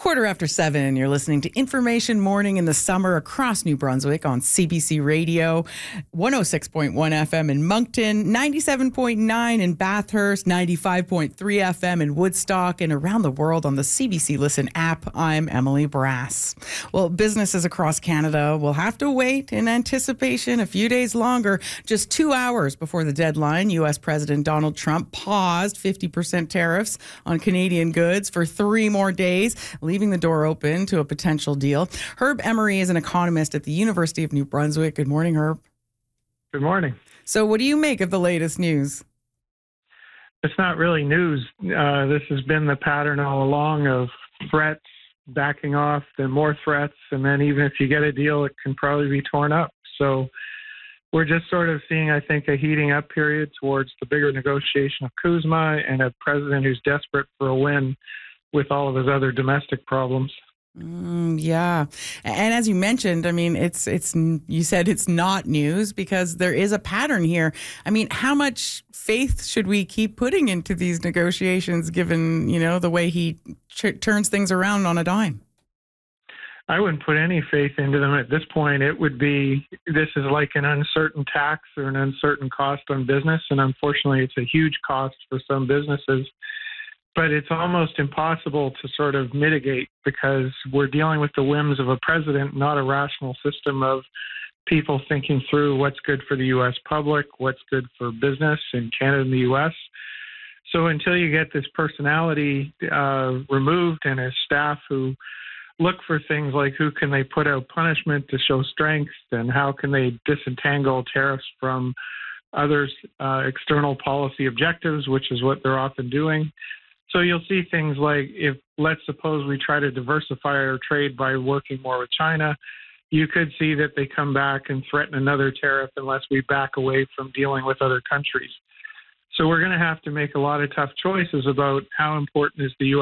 7:15. You're listening to Information Morning in the Summer across New Brunswick on CBC Radio, 106.1 FM in Moncton, 97.9 in Bathurst, 95.3 FM in Woodstock, and around the world on the CBC Listen app. I'm Emily Brass. Well, businesses across Canada will have to wait in anticipation a few days longer. Just 2 hours before the deadline, U.S. President Donald Trump paused 50% tariffs on Canadian goods for 3 more days, leaving the door open to a potential deal. Herb Emery is an economist at the University of New Brunswick. Good morning, Herb. Good morning. So what do you make of the latest news? It's not really news. This has been the pattern all along of threats, backing off, then more threats, and then even if you get a deal, it can probably be torn up. So we're just sort of seeing, I think, a heating up period towards the bigger negotiation of CUSMA and a president who's desperate for a win with all of his other domestic problems. Yeah. And as you mentioned, I mean, you said it's not news because there is a pattern here. I mean, how much faith should we keep putting into these negotiations given, the way he turns things around on a dime? I wouldn't put any faith into them at this point. It would be, this is like an uncertain tax or an uncertain cost on business. And unfortunately, it's a huge cost for some businesses. But it's almost impossible to sort of mitigate because we're dealing with the whims of a president, not a rational system of people thinking through what's good for the U.S. public, what's good for business in Canada and the U.S. So until you get this personality removed and his staff who look for things like who can they put out punishment to show strength and how can they disentangle tariffs from others' external policy objectives, which is what they're often doing. So you'll see things like if, let's suppose we try to diversify our trade by working more with China, you could see that they come back and threaten another tariff unless we back away from dealing with other countries. So we're going to have to make a lot of tough choices about how important is the U.S.